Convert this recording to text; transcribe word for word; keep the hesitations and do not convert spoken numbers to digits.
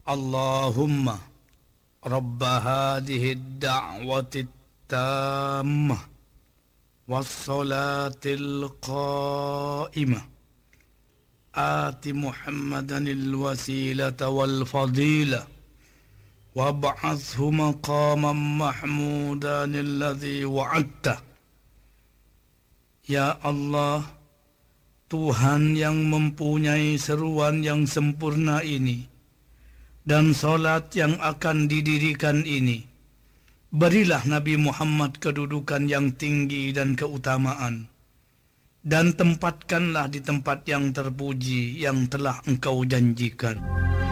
Allahumma Rabba hadhihi ad-da'wati at-tammah was-salatil qa'imah ati Muhammadanil wasilata wal fadilah wab'athhu maqaman mahmudan alladhi wa'adta. Ya Allah, Tuhan yang mempunyai seruan yang sempurna ini dan solat yang akan didirikan ini, berilah Nabi Muhammad kedudukan yang tinggi dan keutamaan, dan tempatkanlah di tempat yang terpuji yang telah Engkau janjikan.